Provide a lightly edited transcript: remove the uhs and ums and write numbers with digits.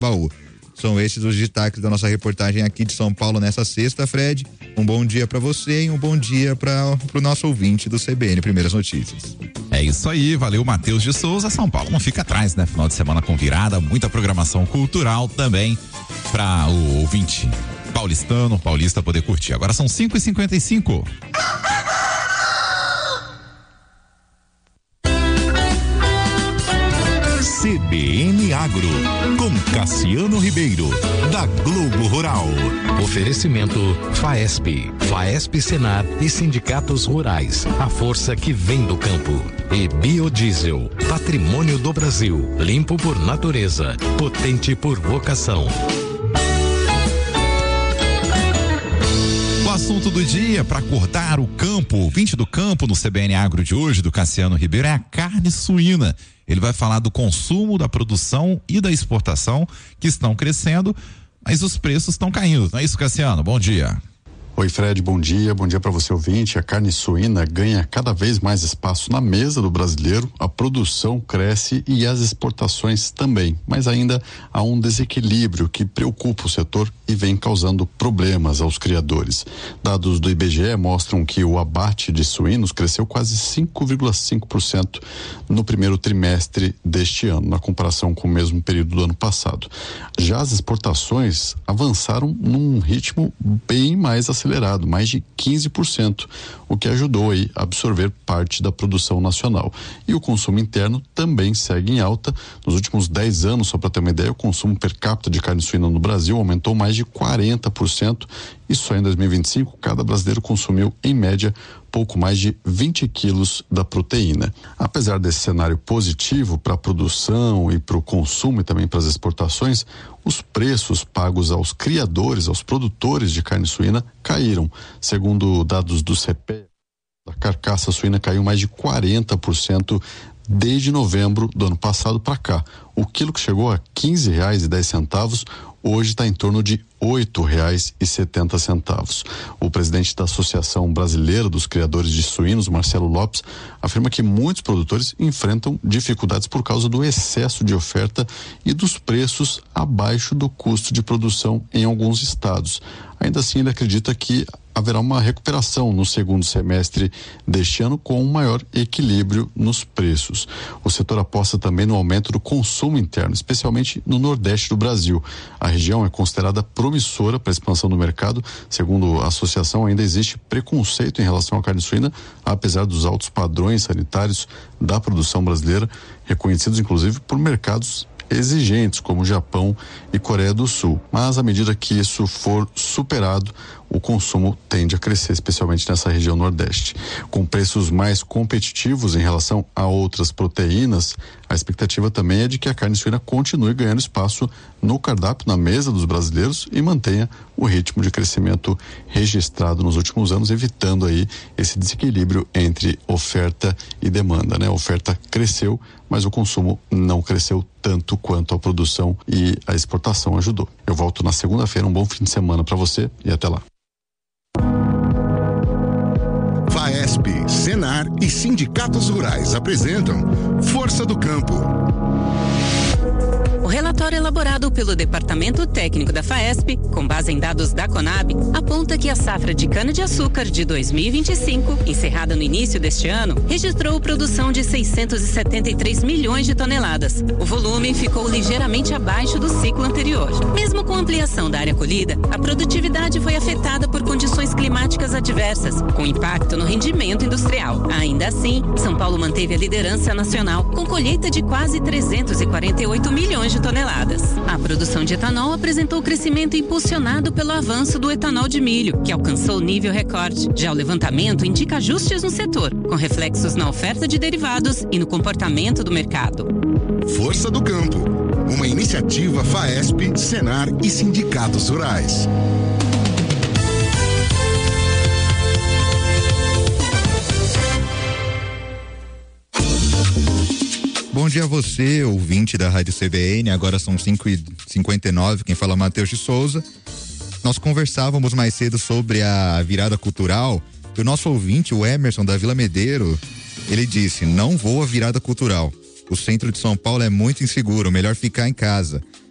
baú. São esses os destaques da nossa reportagem aqui de São Paulo nessa sexta, Fred. Um bom dia para você e um bom dia para o nosso ouvinte do CBN Primeiras Notícias. É isso aí, valeu Matheus de Souza. São Paulo não fica atrás, né? Final de semana com virada, muita programação cultural também para o ouvinte paulista poder curtir. Agora são 5h55. CBN Agro, com Cassiano Ribeiro, da Globo Rural. Oferecimento FAESP, FAESP Senar e sindicatos rurais, a força que vem do campo. E Biodiesel, patrimônio do Brasil, limpo por natureza, potente por vocação. O assunto do dia para acordar o campo, o ouvinte do campo no CBN Agro de hoje, do Cassiano Ribeiro, é a carne suína. Ele vai falar do consumo, da produção e da exportação que estão crescendo, mas os preços estão caindo. Não é isso, Cassiano? Bom dia. Oi, Fred, bom dia para você ouvinte. A carne suína ganha cada vez mais espaço na mesa do brasileiro, a produção cresce e as exportações também, mas ainda há um desequilíbrio que preocupa o setor e vem causando problemas aos criadores. Dados do IBGE mostram que o abate de suínos cresceu quase 5,5% no primeiro trimestre deste ano, na comparação com o mesmo período do ano passado. Já as exportações avançaram num ritmo bem mais acelerado, mais de 15%, o que ajudou aí a absorver parte da produção nacional. E o consumo interno também segue em alta. Nos últimos 10 anos, só para ter uma ideia, o consumo per capita de carne suína no Brasil aumentou mais de 40%, e só em 2025 cada brasileiro consumiu em média pouco mais de 20 quilos da proteína. Apesar desse cenário positivo para a produção e para o consumo e também para as exportações, os preços pagos aos criadores, aos produtores de carne suína caíram. Segundo dados do CPEA, a carcaça suína caiu mais de 40% desde novembro do ano passado para cá. O quilo que chegou a R$15,10, hoje está em torno de R$8,70. O presidente da Associação Brasileira dos Criadores de Suínos, Marcelo Lopes, afirma que muitos produtores enfrentam dificuldades por causa do excesso de oferta e dos preços abaixo do custo de produção em alguns estados. Ainda assim, ele acredita que haverá uma recuperação no segundo semestre deste ano com um maior equilíbrio nos preços. O setor aposta também no aumento do consumo interno, especialmente no Nordeste do Brasil. A região é considerada promissora para a expansão do mercado. Segundo a associação, ainda existe preconceito em relação à carne suína, apesar dos altos padrões sanitários da produção brasileira, reconhecidos inclusive por mercados exigentes como Japão e Coreia do Sul. Mas à medida que isso for superado, o consumo tende a crescer, especialmente nessa região Nordeste. Com preços mais competitivos em relação a outras proteínas, a expectativa também é de que a carne suína continue ganhando espaço no cardápio, na mesa dos brasileiros, e mantenha o ritmo de crescimento registrado nos últimos anos, evitando aí esse desequilíbrio entre oferta e demanda, né? A oferta cresceu, mas o consumo não cresceu tanto quanto a produção e a exportação ajudou. Eu volto na segunda-feira, um bom fim de semana para você e até lá. FAESP, Senar e sindicatos rurais apresentam Força do Campo. O relatório elaborado pelo Departamento Técnico da FAESP, com base em dados da Conab, aponta que a safra de cana-de-açúcar de 2025, encerrada no início deste ano, registrou produção de 673 milhões de toneladas. O volume ficou ligeiramente abaixo do ciclo anterior. Mesmo com a ampliação da área colhida, a produtividade foi afetada por condições climáticas adversas, com impacto no rendimento industrial. Ainda assim, São Paulo manteve a liderança nacional, com colheita de quase 348 milhões de toneladas. A produção de etanol apresentou crescimento impulsionado pelo avanço do etanol de milho, que alcançou nível recorde. Já o levantamento indica ajustes no setor, com reflexos na oferta de derivados e no comportamento do mercado. Força do Campo, uma iniciativa FAESP, Senar e sindicatos rurais. Bom dia a você, ouvinte da Rádio CBN. Agora são 5h59, quem fala é Matheus de Souza. Nós conversávamos mais cedo sobre a virada cultural e o nosso ouvinte, o Emerson da Vila Medeiro, ele disse: não vou à virada cultural. O centro de São Paulo é muito inseguro, melhor ficar em casa.